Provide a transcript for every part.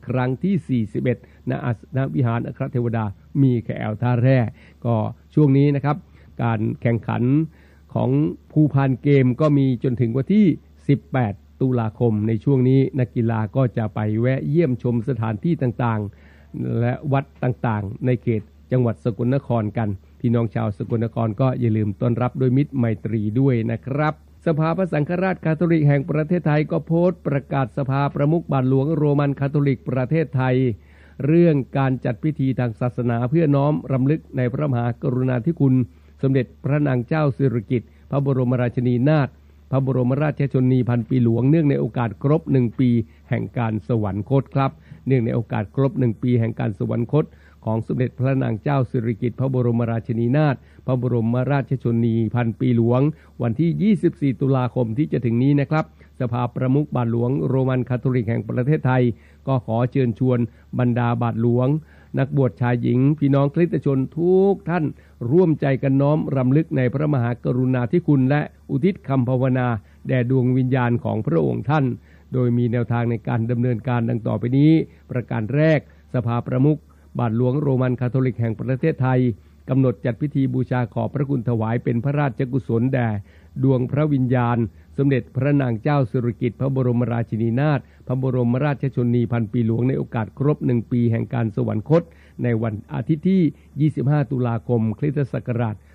ครั้งที่41ณอาสนวิหารอัครเทวดามีแขวท่าแร่ก็ช่วงนี้นะครับการแข่งขันของภูพานเกมก็มีจนถึงวันที่18ตุลาคมในช่วงนี้นักกีฬาก็จะไปแวะเยี่ยมชมสถานที่ต่างๆและวัดต่างๆในเขตจังหวัดสกลนครกันพี่น้องชาวสกลนครก็อย่าลืมต้อนรับด้วยมิตรไมตรีด้วยนะครับสภาพระสังฆราชคาทอลิกแห่งประเทศไทยก็โพสต์ประกาศสภาประมุขบาทหลวงโรมันคาทอลิกประเทศไทยเรื่องการจัดพิธีทางศาสนาเพื่อน้อมรำลึกในพระมหากรุณาธิคุณสมเด็จพระนางเจ้าสิริกิติ์พระบรมราชินีนาถพระบรมราชชนนีพันปีหลวงเนื่องในโอกาสครบ1ปีแห่งการสวรรคตครับเนื่องในโอกาสครบ1ปีแห่งการสวรรคตของสมเด็จพระนางเจ้าสิริกิติ์พระบรมราชินีนาถพระบรมราชชนนีพันปีหลวงวันที่24ตุลาคมที่จะถึงนี้นะครับสภาประมุขบาทหลวงโรมันคาทอลิกแห่งประเทศไทยก็ขอเชิญชวนบรรดาบาทหลวงนักบวชชายหญิงพี่น้องคริสตชนทุกท่านร่วมใจกันน้อมรำลึกในพระมหากรุณาธิคุณและอุทิศคำภาวนาแด่ดวงวิญญาณของพระองค์ท่านโดยมีแนวทางในการดำเนินการดังต่อไปนี้ประการแรกสภาประมุขบาทหลวงโรมันคาทอลิกแห่งประเทศไทยกำหนดจัดพิธีบูชาขอบพระคุณถวายเป็นพระราชกุศลแด่ดวงพระวิญญาณสมเด็จพระนางเจ้าสิริกิติ์พระบรมราชินีนาถพระบรมราชชนนีพันปีหลวงในโอกาสครบ1ปีแห่งการสวรรคตในวันอาทิตย์ที่25ตุลาคมคริสตศักราช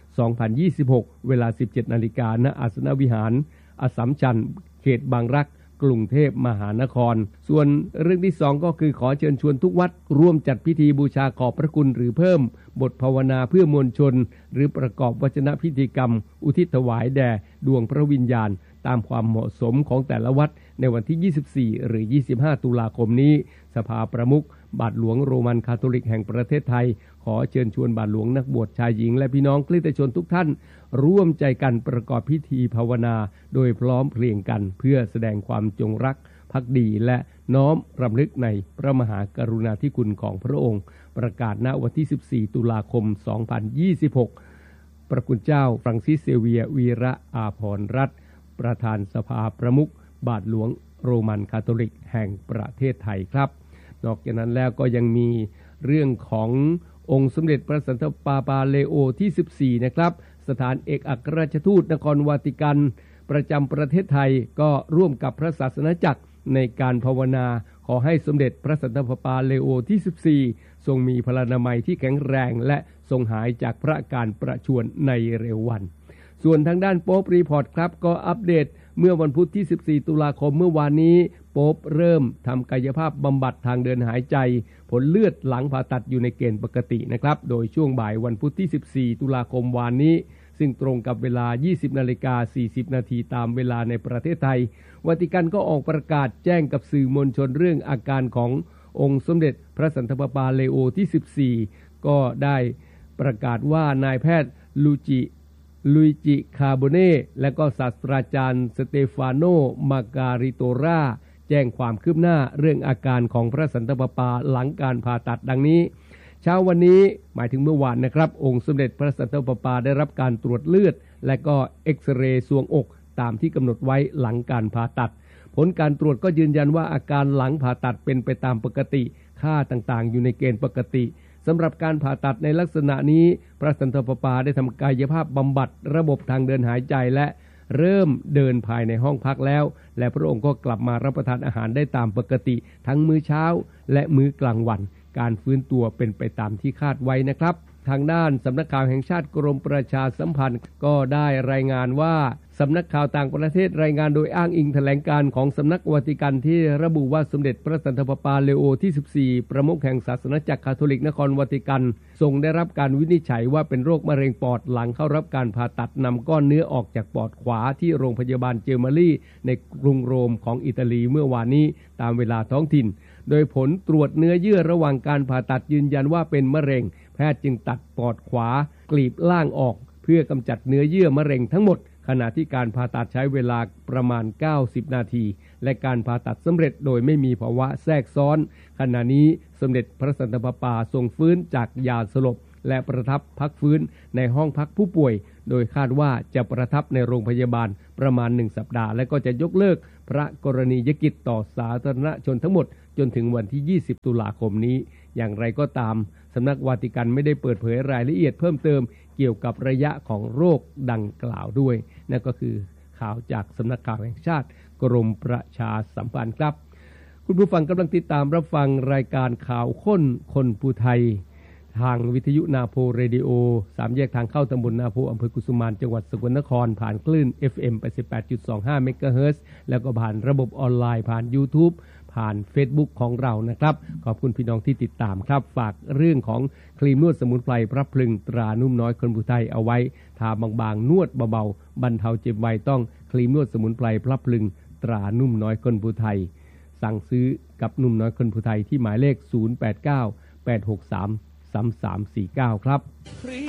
2026เวลา 17 นาฬิกาณอาสนวิหารอัสสัมชัญเขตบางรักกรุงเทพมหานครส่วนเรื่องที่2ก็คือขอเชิญชวนทุกวัดร่วมจัดพิธีบูชาขอบพระคุณหรือเพิ่มบทภาวนาเพื่อมวลชนหรือประกอบวจนะพิธีกรรมอุทิศถวายแด่ดวงพระวิญญาณตามความเหมาะสมของแต่ละวัดในวันที่24หรือ25ตุลาคมนี้สภาประมุขบาทหลวงโรมันคาทอลิกแห่งประเทศไทยขอเชิญชวนบาทหลวงนักบวชชายหญิงและพี่น้องคริสตชนทุกท่านร่วมใจกันประกอบพิธีภาวนาโดยพร้อมเพรียงกันเพื่อแสดงความจงรักภักดีและน้อมรำลึกในพระมหากรุณาธิคุณของพระองค์ประกาศณวันที่14ตุลาคม2026พระคุณเจ้าฟรังซิสเซเวียวีระอาภรณ์รัตน์ประธานสภาประมุขบาทหลวงโรมันคาทอลิกแห่งประเทศไทยครับนอกจากนั้นแล้วก็ยังมีเรื่องขององค์สมเด็จพระสันตะปาปาเลโอที่14นะครับสถานเอกอัครราชทูตนครวาติกันประจำประเทศไทยก็ร่วมกับพระศาสนจักรในการภาวนาขอให้สมเด็จพระสันตะปาปาเลโอที่14ทรงมีพลานามัยที่แข็งแรงและทรงหายจากพระอาการประชวรในเร็ววันส่วนทางด้านโป๊ปรีพอร์ตครับก็อัปเดตเมื่อวันพุธที่14ตุลาคมเมื่อวานนี้โป๊ปเริ่มทำกายภาพบำบัดทางเดินหายใจผลเลือดหลังผ่าตัดอยู่ในเกณฑ์ปกตินะครับโดยช่วงบ่ายวันพุธที่14ตุลาคมวานนี้ซึ่งตรงกับเวลา 20:40 นาทีตามเวลาในประเทศไทยวาติกันก็ออกประกาศแจ้งกับสื่อมวลชนเรื่องอาการขององค์สมเด็จพระสันตะปาปาเลโอที่14ก็ได้ประกาศว่านายแพทย์ลุยจิคาโบเน่และก็ศาสตราจารย์สเตฟานโนมาการิโตราแจ้งความคืบหน้าเรื่องอาการของพระสันตะปาปาหลังการผ่าตัดดังนี้เช้าวันนี้หมายถึงเมื่อวานนะครับองค์สมเด็จพระสันตะปาปาได้รับการตรวจเลือดและก็เอ็กซเรย์ทรวงอกตามที่กำหนดไว้หลังการผ่าตัดผลการตรวจก็ยืนยันว่าอาการหลังผ่าตัดเป็นไปตามปกติค่าต่างๆอยู่ในเกณฑ์ปกติสำหรับการผ่าตัดในลักษณะนี้พระสันตะปาปาได้ทำกายภาพบำบัดระบบทางเดินหายใจและเริ่มเดินภายในห้องพักแล้วและพระองค์ก็กลับมารับประทานอาหารได้ตามปกติทั้งมื้อเช้าและมื้อกลางวันการฟื้นตัวเป็นไปตามที่คาดไว้นะครับทางด้านสำนักข่าวแห่งชาติกรมประชาสัมพันธ์ก็ได้รายงานว่าสำนักข่าวต่างประเทศรายงานโดยอ้างอิงแถลงการของสำนักวาติกันที่ระบุว่าสมเด็จพระสันตะปาปาเลโอที่14ประมุขแห่งศาสนจักรคาทอลิกนครวาติกันทรงได้รับการวินิจฉัยว่าเป็นโรคมะเร็งปอดหลังเข้ารับการผ่าตัดนำก้อนเนื้อออกจากปอดขวาที่โรงพยาบาลเจอร์มารีในกรุงโรมของอิตาลีเมื่อวานนี้ตามเวลาท้องถิ่นโดยผลตรวจเนื้อเยื่อระหว่างการผ่าตัดยืนยันว่าเป็นมะเร็งแพทย์จึงตัดปอดขวากลีบล่างออกเพื่อกำจัดเนื้อเยื่อมะเร็งทั้งหมดขณะที่การผ่าตัดใช้เวลาประมาณ90นาทีและการผ่าตัดสำเร็จโดยไม่มีภาวะแทรกซ้อนขณะนี้สมเด็จพระสันตะปาปาทรงฟื้นจากยาสลบและประทับพักฟื้นในห้องพักผู้ป่วยโดยคาดว่าจะประทับในโรงพยาบาลประมาณ1สัปดาห์และก็จะยกเลิกพระกรณียกิจต่อสาธารณชนทั้งหมดจนถึงวันที่ 20 ตุลาคมนี้อย่างไรก็ตามสำนักวาติกันไม่ได้เปิดเผยรายละเอียดเพิ่มเติมเกี่ยวกับระยะของโรคดังกล่าวด้วยนั่นก็คือข่าวจากสำนักข่าวแห่งชาติกรมประชาสัมพันธ์ครับคุณผู้ฟังกำลังติดตามรับฟังรายการข่าวค้นคนภูไทยทางวิทยุนาโพเรดิโอ3แยกทางเข้าตำบลนาโพอำเภอกุสุมานจังหวัดสกลนครผ่านคลื่น FM 88.25 เมกะเฮิรตซ์แล้วก็ผ่านระบบออนไลน์ผ่าน YouTube ผ่าน Facebook ของเรานะครับขอบคุณพี่น้องที่ติดตามครับฝากเรื่องของครีมนวดสมุนไพรพระพลึงตรานุ่มน้อยคนภูไทยเอาไว้ทาบางๆนวดเบาๆบรรเทาเจ็บไวต้องครีมนวดสมุนไพรพระพลึงตรานุ่มน้อยคนภูไทยสั่งซื้อกับนุ่มน้อยคนภูไทยที่หมายเลข 089 863 3349 ครับ